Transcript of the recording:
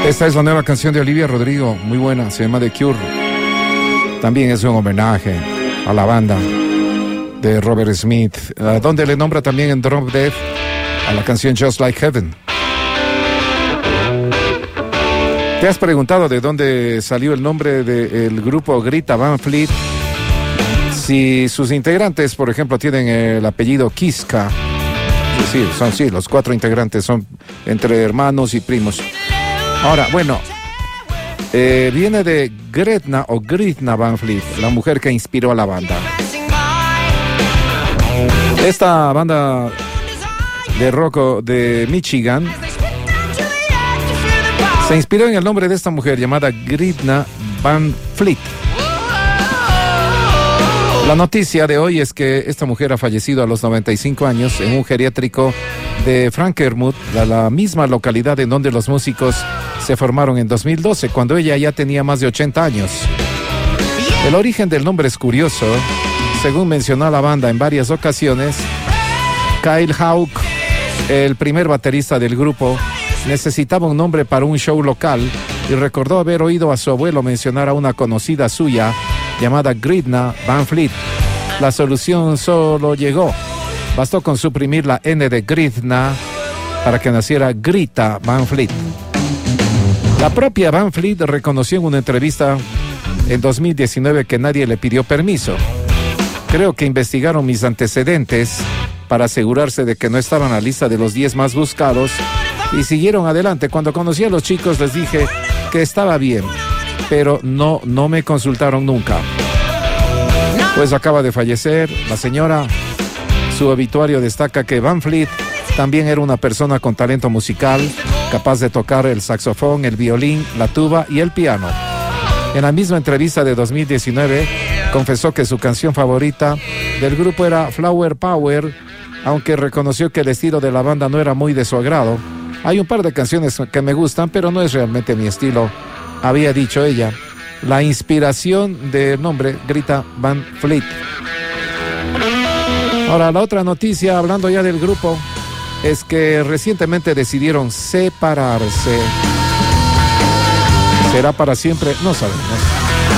Esta es la nueva canción de Olivia Rodrigo, muy buena, se llama The Cure. También es un homenaje a la banda de Robert Smith, donde le nombra también en Drop Dead a la canción Just Like Heaven. ¿Te has preguntado de dónde salió el nombre del grupo Greta Van Fleet? Si sus integrantes, por ejemplo, tienen el apellido Kiska. Sí, los 4 integrantes son entre hermanos y primos. Ahora, bueno, viene de Gretna o Gretna Van Fleet, la mujer que inspiró a la banda. Esta banda de rock de Michigan se inspiró en el nombre de esta mujer llamada Gretna Van Fleet. La noticia de hoy es que esta mujer ha fallecido a los 95 años en un geriátrico de Frankenmuth, la misma localidad en donde los músicos se formaron en 2012, cuando ella ya tenía más de 80 años. El origen del nombre es curioso. Según mencionó la banda en varias ocasiones, Kyle Hawk, el primer baterista del grupo, necesitaba un nombre para un show local y recordó haber oído a su abuelo mencionar a una conocida suya llamada Gretna Van Fleet. La solución solo llegó. Bastó con suprimir la N de Gretna para que naciera Greta Van Fleet. La propia Van Fleet reconoció en una entrevista en 2019 que nadie le pidió permiso. Creo que investigaron mis antecedentes para asegurarse de que no estaba en la lista de los 10 más buscados y siguieron adelante. Cuando conocí a los chicos les dije que estaba bien, pero no me consultaron nunca. Pues acaba de fallecer la señora. Su obituario destaca que Van Fleet también era una persona con talento musical, capaz de tocar el saxofón, el violín, la tuba y el piano. En la misma entrevista de 2019, confesó que su canción favorita del grupo era Flower Power, aunque reconoció que el estilo de la banda no era muy de su agrado. Hay un par de canciones que me gustan, pero no es realmente mi estilo, había dicho ella. La inspiración del nombre, Greta Van Fleet. Ahora, la otra noticia, hablando ya del grupo, es que recientemente decidieron separarse. ¿Será para siempre? No sabemos,